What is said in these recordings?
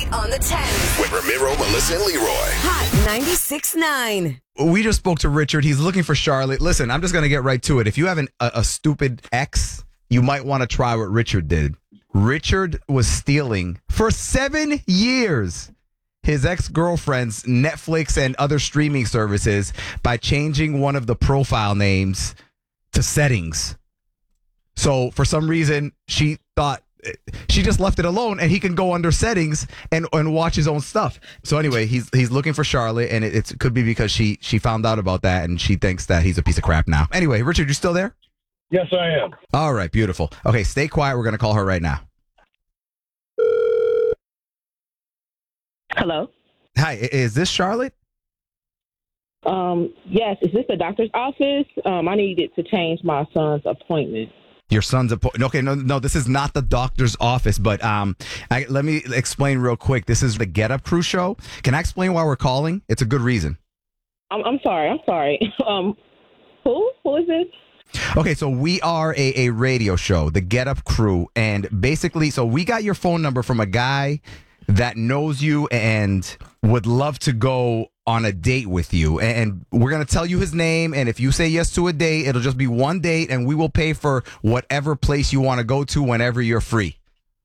on the 10. With Ramiro, Melissa, and Leroy. Hot 96.9. We just spoke to Richard. He's looking for Charlotte. Listen, I'm just going to get right to it. If you have a stupid ex, you might want to try what Richard did. Richard was stealing for 7 years his ex-girlfriend's Netflix and other streaming services by changing one of the profile names to settings. So for some reason, she thought she just left it alone and he can go under settings and watch his own stuff. So anyway, he's looking for Charlotte, and it could be because she found out about that and she thinks that he's a piece of crap now. Anyway, Richard, you still there? Yes, I am. All right, beautiful. Okay, stay quiet. We're going to call her right now. Hello. Hi, is this Charlotte? Yes. Is this the doctor's office? I needed to change my son's appointment. Your son's appointment. Okay, no, this is not the doctor's office, but let me explain real quick. This is the Get Up Crew show. Can I explain why we're calling? It's a good reason. I'm sorry. Who is this? Okay, so we are a radio show, the Get Up Crew, and basically, so we got your phone number from a guy that knows you and would love to go on a date with you. And we're going to tell you his name, and if you say yes to a date, it'll just be one date, and we will pay for whatever place you want to go to whenever you're free.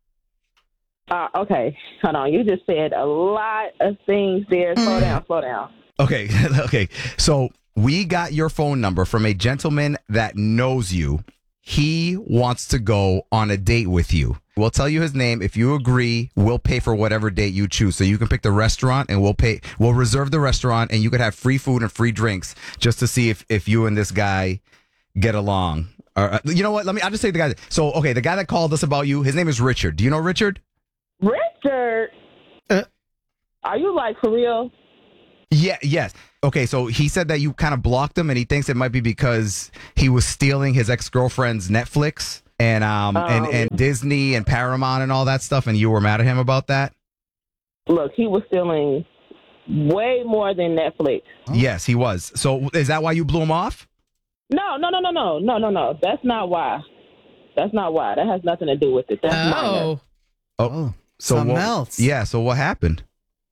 Okay, hold on. You just said a lot of things there. Slow down. Okay. So we got your phone number from a gentleman that knows you. He wants to go on a date with you. We'll tell you his name. If you agree, we'll pay for whatever date you choose. So you can pick the restaurant, and we'll reserve the restaurant, and you could have free food and free drinks just to see if you and this guy get along. Or, you know what? I'll just say the guy. So, okay, the guy that called us about you, his name is Richard. Do you know Richard? Richard? Are you like for real? Yeah, yes. Okay, so he said that you kind of blocked him, and he thinks it might be because he was stealing his ex-girlfriend's Netflix and Disney and Paramount and all that stuff, and you were mad at him about that? Look, he was stealing way more than Netflix. Yes, he was. So is that why you blew him off? No. That's not why. That has nothing to do with it. That's minor. So something else. Yeah, so what happened?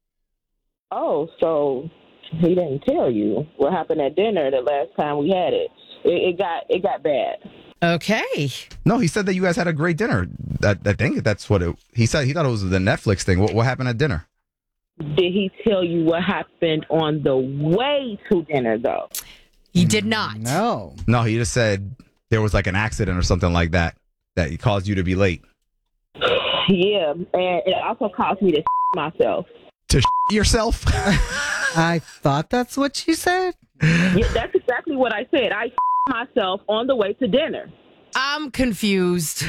Oh, so he didn't tell you what happened at dinner the last time we had it. It got bad. Okay. No, he said that you guys had a great dinner. I think that's what he said. He thought it was the Netflix thing. What happened at dinner? Did he tell you what happened on the way to dinner, though? He did not. No, he just said there was like an accident or something like that he caused you to be late. Yeah, and it also caused me to myself. To yourself? I thought that's what she said. Yeah, that's exactly what I said. I myself on the way to dinner. I'm confused.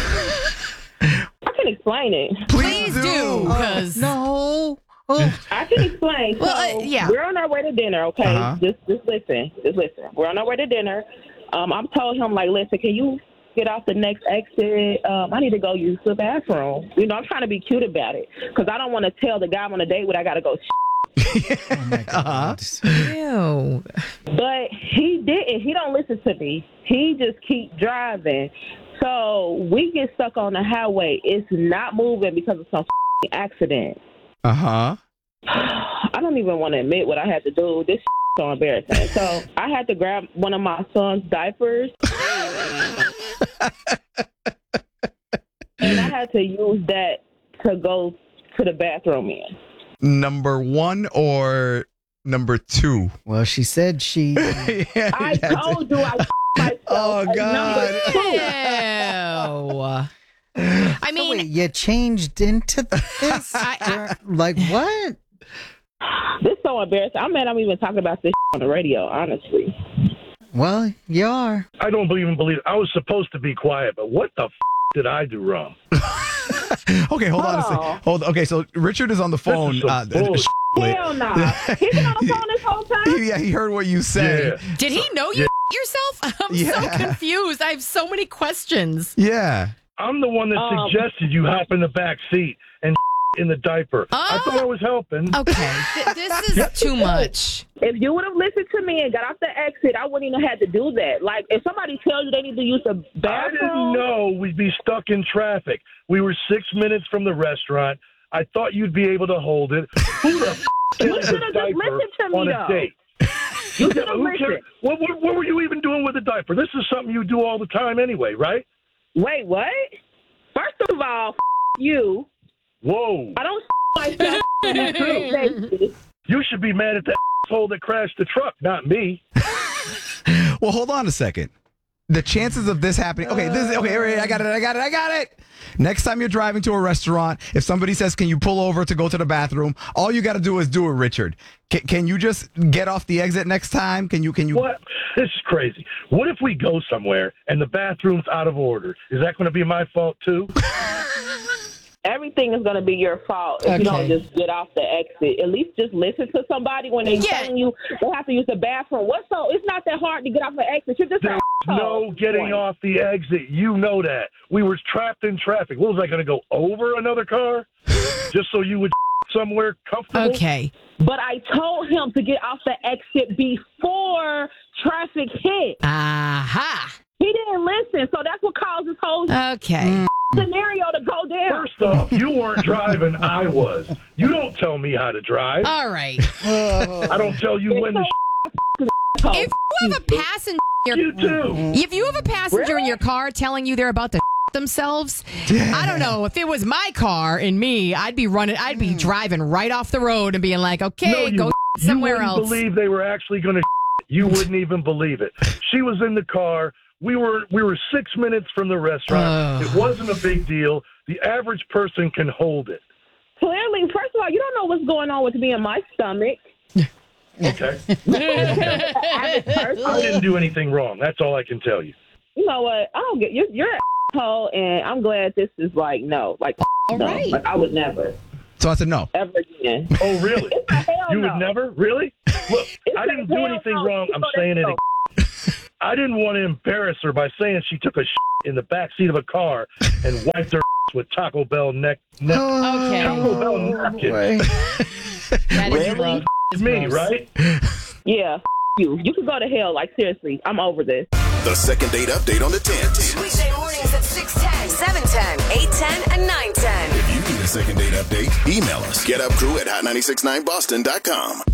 I can explain it. Please do. Because no. I can explain. Well, yeah. We're on our way to dinner, okay? Uh-huh. Just listen. We're on our way to dinner. I've told him, like, listen, can you get off the next exit? I need to go use the bathroom. You know, I'm trying to be cute about it because I don't want to tell the guy I'm on a date with I got to go. Oh my God. Ew. But he didn't. He don't listen to me. He just keep driving. So we get stuck on the highway. It's not moving because of some accident. Uh-huh. I don't even want to admit what I had to do. This is so embarrassing. So I had to grab one of my son's diapers. And I had to use that to go to the bathroom in. Number 1 or number 2? Well, she said she... I told you I myself. Oh, God. Ew. I mean... So wait, you changed into this? Like what? This is so embarrassing. I'm mad I'm even talking about this on the radio, honestly. Well, you are. I don't even believe it. I was supposed to be quiet, but what the did I do wrong? Okay, hold on a second. Okay, so Richard is on the phone. Hell no. He's been on the phone this whole time? Yeah, he heard what you said. Yeah. Did he know you yourself? I'm so confused. I have so many questions. Yeah. I'm the one that suggested you hop in the back seat and in the diaper. I thought I was helping. Okay, this is too much. If you would have listened to me and got off the exit, I wouldn't even have had to do that. Like, if somebody tells you they need to use the bathroom... I didn't know we'd be stuck in traffic. We were 6 minutes from the restaurant. I thought you'd be able to hold it. Who the You carries should a have just diaper listened to me, on a though. date? You should Yeah, have but who cares? listened. What were you even doing with a diaper? This is something you do all the time anyway, right? Wait, what? First of all, you. Whoa. I don't myself on a first basis. You should be mad at that asshole that crashed the truck, not me. Well, hold on a second. The chances of this happening. Okay, I got it. Next time you're driving to a restaurant, if somebody says, "Can you pull over to go to the bathroom?" all you got to do is do it, Richard. Can you just get off the exit next time? Can you? What? This is crazy. What if we go somewhere and the bathroom's out of order? Is that going to be my fault too? Everything is going to be your fault if you don't just get off the exit. At least just listen to somebody when they're telling you they have to use the bathroom. It's not that hard to get off the exit. You're just There's no getting off the exit. You know that. We were trapped in traffic. What was I going to go over another car just so you would somewhere comfortable? Okay. But I told him to get off the exit before traffic hit. Aha. He didn't listen, so that's what caused this whole Okay. scenario to go down. First off, you weren't driving. I was. You don't tell me how to drive. All right. I don't tell you when to If you have a passenger, you too. if you have a passenger in your car telling you they're about to themselves, I don't know. If it was my car and me, I'd be driving right off the road and being like, okay, go somewhere else. You wouldn't believe they were actually going to. You wouldn't even believe it. She was in the car. We were 6 minutes from the restaurant. It wasn't a big deal. The average person can hold it. Clearly, first of all, you don't know what's going on with me in my stomach. Okay. Average person. I didn't do anything wrong. That's all I can tell you. You know what? I don't get you're an asshole, and I'm glad this is like no, like All no. right. Like I would never, So I said no. ever again. Oh, really? It's a hell You no. would never? Really? Look, It's I a didn't do hell anything no. wrong. You I'm know saying that it. I didn't want to embarrass her by saying she took a in the back seat of a car and wiped her with Taco Bell Okay. Taco Bell napkin. That is Really? gross. It's me, right? Yeah, you. You can go to hell. Like seriously, I'm over this. The second date update on the 10. Weekday mornings at 6:10, 7:10, 8:10, and 9:10. If you need a second date update, email us. GetUpCrew@hot969boston.com.